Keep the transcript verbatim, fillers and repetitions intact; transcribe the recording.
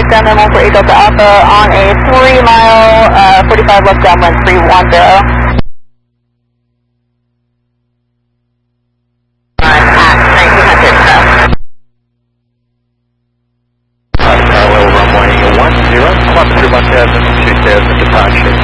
contact downwind one four eight Delta Alpha on a three mile, uh, forty-five left downwind three one zero. I'm at nineteen hundred, so. Uh, parallel runway one zero, cluster one thousand, two thousand departure.